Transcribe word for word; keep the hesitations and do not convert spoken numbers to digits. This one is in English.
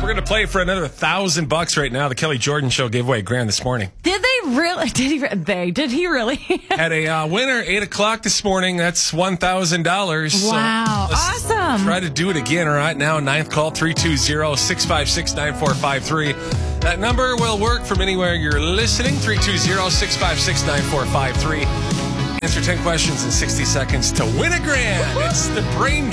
We're going to play for another thousand bucks right now. The Kelly Jordan Show gave away a grand this morning. Did they really? Did he? re- They did he really? Had a uh, winner eight o'clock this morning. That's one thousand dollars. Wow, So let's awesome! try to do it again. All right, now ninth call three two zero, six five six, nine four five three. That number will work from anywhere you're listening. three two zero, six five six, nine four five three. Answer ten questions in sixty seconds to win a grand. It's the brain